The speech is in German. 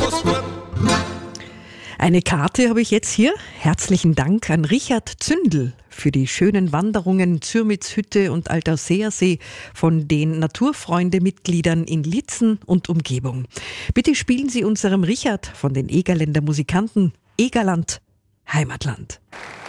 Eine Karte habe ich jetzt hier. Herzlichen Dank an Richard Zündel für die schönen Wanderungen Zürmitzhütte und Alterseersee von den Naturfreunde-Mitgliedern in Litzen und Umgebung. Bitte spielen Sie unserem Richard von den Egerländer Musikanten Egerland, Heimatland.